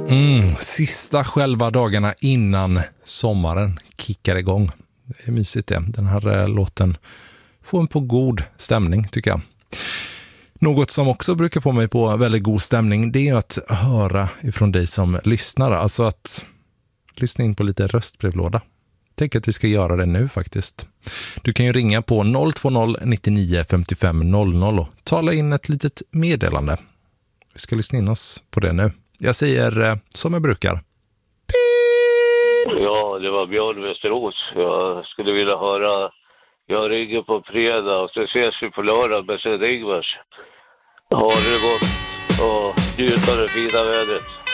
Sista själva dagarna innan sommaren kickar igång. Det är mysigt det. Den här låten får en på god stämning tycker jag. Något som också brukar få mig på väldigt god stämning, det är att höra ifrån dig som lyssnar. Alltså att lyssna in på lite röstbrevlåda. Tänk att vi ska göra det nu faktiskt. Du kan ju ringa på 020 99 55 00 och tala in ett litet meddelande. Vi ska lyssna in oss på det nu. Jag säger som jag brukar. Ja, det var Björn Västerås. Jag skulle vilja höra. Jag ringer på fredag och så ses vi på lördag med Sven Ingvars. Ha det gott och njut av det fina vädret.